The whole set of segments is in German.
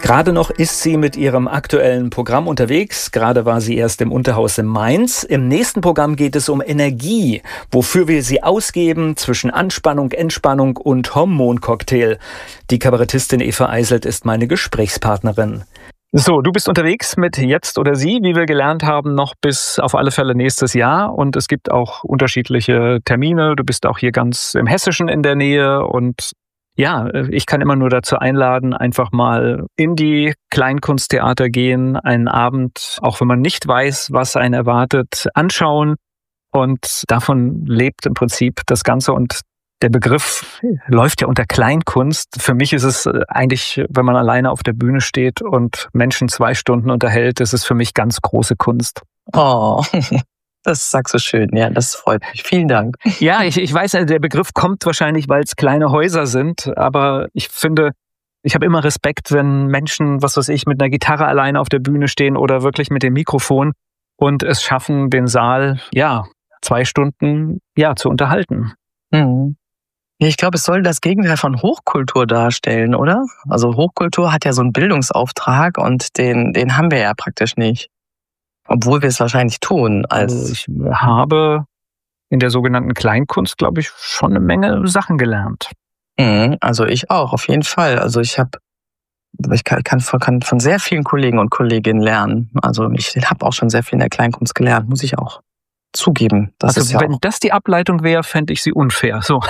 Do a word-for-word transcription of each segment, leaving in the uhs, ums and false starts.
Gerade noch ist sie mit ihrem aktuellen Programm unterwegs. Gerade war sie erst im Unterhaus in Mainz. Im nächsten Programm geht es um Energie, wofür wir sie ausgeben zwischen Anspannung, Entspannung und Hormoncocktail. Die Kabarettistin Eva Eiselt ist meine Gesprächspartnerin. So, du bist unterwegs mit Jetzt oder Sie, wie wir gelernt haben, noch bis auf alle Fälle nächstes Jahr. Und es gibt auch unterschiedliche Termine. Du bist auch hier ganz im Hessischen in der Nähe. Und ja, ich kann immer nur dazu einladen, einfach mal in die Kleinkunsttheater gehen, einen Abend, auch wenn man nicht weiß, was einen erwartet, anschauen. Und davon lebt im Prinzip das Ganze. Und der Begriff läuft ja unter Kleinkunst. Für mich ist es eigentlich, wenn man alleine auf der Bühne steht und Menschen zwei Stunden unterhält, ist es für mich ganz große Kunst. Oh, das sagst du schön. Ja, das freut mich. Vielen Dank. Ja, ich, ich weiß, der Begriff kommt wahrscheinlich, weil es kleine Häuser sind. Aber ich finde, ich habe immer Respekt, wenn Menschen, was weiß ich, mit einer Gitarre alleine auf der Bühne stehen oder wirklich mit dem Mikrofon und es schaffen, den Saal, ja, zwei Stunden, ja, zu unterhalten. Mhm. Ich glaube, es soll das Gegenteil von Hochkultur darstellen, oder? Also Hochkultur hat ja so einen Bildungsauftrag und den, den haben wir ja praktisch nicht. Obwohl wir es wahrscheinlich tun. Als Also ich habe in der sogenannten Kleinkunst, glaube ich, schon eine Menge Sachen gelernt. Mhm, also ich auch, auf jeden Fall. Also ich habe, ich kann, kann, von, kann von sehr vielen Kollegen und Kolleginnen lernen. Also ich habe auch schon sehr viel in der Kleinkunst gelernt, muss ich auch zugeben. Das also ist ja wenn auch, das die Ableitung wäre, fände ich sie unfair. So.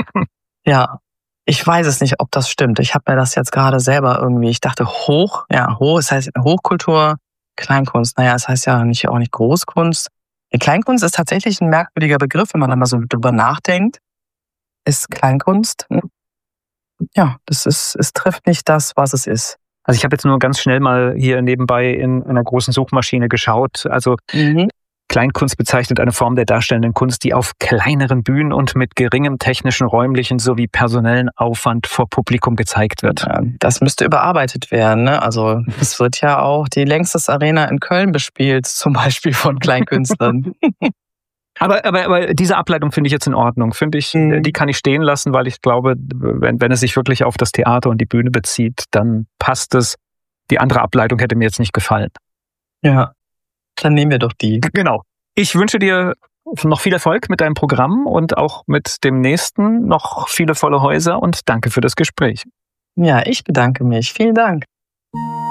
ja, ich weiß es nicht, ob das stimmt. Ich habe mir das jetzt gerade selber irgendwie, ich dachte hoch, ja, hoch, es heißt Hochkultur, Kleinkunst. Naja, es heißt ja nicht, auch nicht Großkunst. Die Kleinkunst ist tatsächlich ein merkwürdiger Begriff, wenn man da mal so drüber nachdenkt. Ist Kleinkunst, ja, das ist, es trifft nicht das, was es ist. Also ich habe jetzt nur ganz schnell mal hier nebenbei in einer großen Suchmaschine geschaut. Also Mhm. Kleinkunst bezeichnet eine Form der darstellenden Kunst, die auf kleineren Bühnen und mit geringem technischen, räumlichen sowie personellen Aufwand vor Publikum gezeigt wird. Ja, das müsste überarbeitet werden, ne? Also es wird ja auch die längstes Arena in Köln bespielt, zum Beispiel von Kleinkünstlern. Aber, aber, aber diese Ableitung finde ich jetzt in Ordnung. Finde ich, Mhm. die kann ich stehen lassen, weil ich glaube, wenn, wenn es sich wirklich auf das Theater und die Bühne bezieht, dann passt es. Die andere Ableitung hätte mir jetzt nicht gefallen. Ja, dann nehmen wir doch die. Genau. Ich wünsche dir noch viel Erfolg mit deinem Programm und auch mit dem nächsten noch viele volle Häuser und danke für das Gespräch. Ja, ich bedanke mich. Vielen Dank.